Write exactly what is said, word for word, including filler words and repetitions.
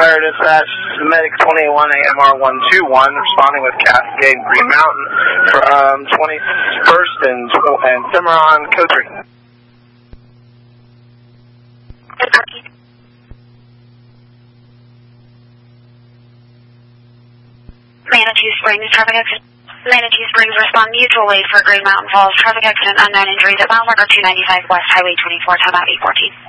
Fire Dispatch, Medic twenty-one A M R one two one, responding with Cascade Green Mountain from twenty-first and, and Cimarron, code three. Manitou Springs, traffic accident. Manitou Springs, respond mutual aid for Green Mountain Falls, traffic accident, unknown injuries at mile marker two ninety-five West Highway twenty-four, time out eight fourteen.